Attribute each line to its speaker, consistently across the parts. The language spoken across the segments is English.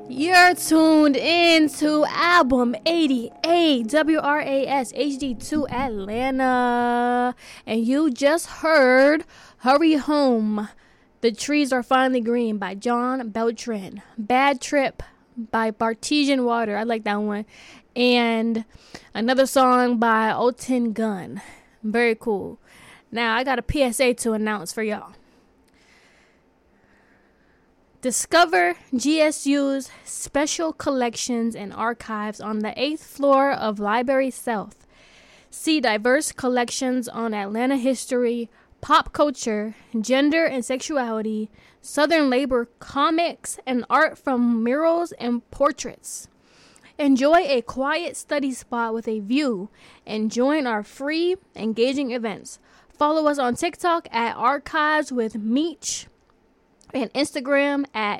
Speaker 1: You're tuned into album 88 WRAS HD2 Atlanta, and you just heard Hurry Home. The Trees Are Finally Green by John Beltran. Bad Trip by Bartesian Water. I like that one. And another song by Oten Gun. Very cool. Now I got a PSA to announce for y'all. Discover GSU's special collections and archives on the 8th floor of Library South. See diverse collections on Atlanta history, pop culture, gender and sexuality, Southern labor comics, and art from murals and portraits. Enjoy a quiet study spot with a view and join our free, engaging events. Follow us on TikTok at Archives with Meech and Instagram at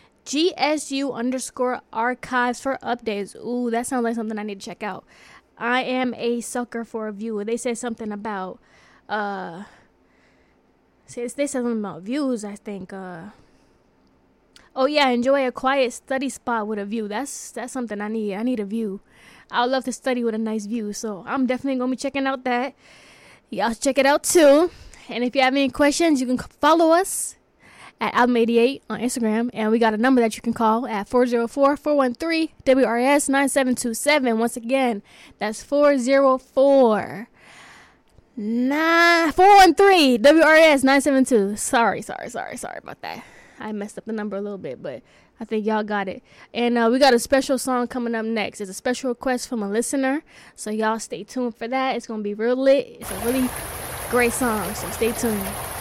Speaker 1: GSU_archives for updates. Ooh, that sounds like something I need to check out. I am a sucker for a view. They said something about they said something about views, I think. Oh yeah, enjoy a quiet study spot with a view. That's something I need. I need a view. I would love to study with a nice view, so I'm definitely gonna be checking out that. Y'all check it out too. And if you have any questions, you can follow us at Album88 on Instagram, and we got a number that you can call at 404-413-WRS-9727. Once again, that's 413-WRS-972. Sorry about that. I messed up the number a little bit, but I think y'all got it. And we got a special song coming up next. It's a special request from a listener, so y'all stay tuned for that. It's gonna be real lit. It's a really great song, so stay tuned.